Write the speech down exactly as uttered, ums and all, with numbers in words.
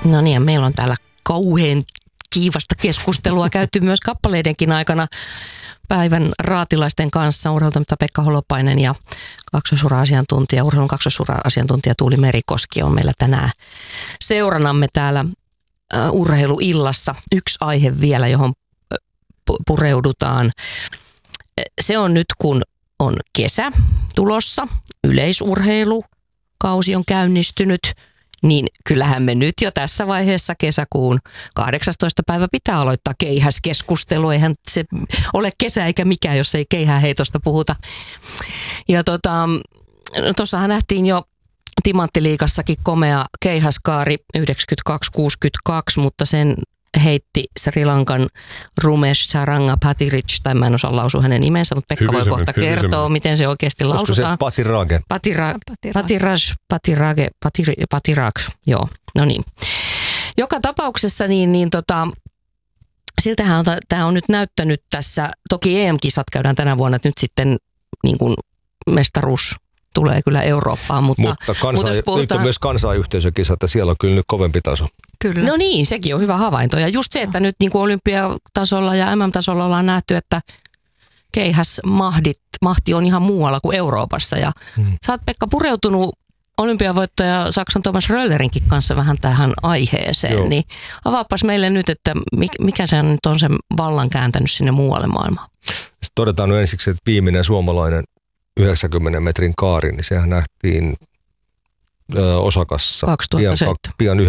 No niin, ja meillä on täällä kauhean kiivasta keskustelua käyty myös kappaleidenkin aikana päivän raatilaisten kanssa. Urheilutoimittaja Pekka Holopainen ja kaksosura-asiantuntija, urheilun kaksosura-asiantuntija Tuuli Merikoski on meillä tänään seuranamme täällä uh, urheiluillassa. Yksi aihe vielä, johon pureudutaan. Se on nyt, kun on kesä tulossa, yleisurheilukausi on käynnistynyt, niin kyllähän me nyt jo tässä vaiheessa kesäkuun kahdeksastoista päivä pitää aloittaa keihäskeskustelu. Eihän se ole kesä eikä mikään, jos ei keihäheitosta puhuta. Ja tota, tuossahan nähtiin jo Timanttiliigassakin komea keihäskaari yhdeksänkymmentäkaksi kuusikymmentäkaksi, mutta sen heitti Sri Lankan Rumesh Sarangapattiraj, tai mä en osaa lausua hänen nimensä, mutta Pekka hyvin voi kohta hyvin kertoa, semmin. Miten se oikeasti lausutaan. Olisiko se Pattirage? Patira, Pattiraj, Pattirage, Pattir, Pattiraj, joo, no niin. Joka tapauksessa niin, niin tota, siltähän tämä on nyt näyttänyt tässä, toki E M-kisat käydään tänä vuonna, että nyt sitten niin kuin mestaruus tulee kyllä Eurooppaan, mutta, Mutta, kansa, mutta puhutaan, nyt on myös kansanyhteisökisat, että siellä on kyllä nyt kovempi taso. Kyllä. No niin, sekin on hyvä havainto. Ja just se, että nyt niin kuin olympiatasolla ja M M-tasolla ollaan nähty, että keihäsmahdit, mahti on ihan muualla kuin Euroopassa. Ja hmm. sä oot, Pekka, pureutunut olympiavoittaja Saksan Thomas Röllerinkin kanssa vähän tähän aiheeseen. Joo. Niin avaapas meille nyt, että mikä se nyt on sen vallan kääntänyt sinne muualle maailmaan. Sitten todetaan nyt ensiksi, että viimeinen suomalainen yhdeksänkymmenen metrin kaari, niin sehän nähtiin ö, Osakassa pian, pian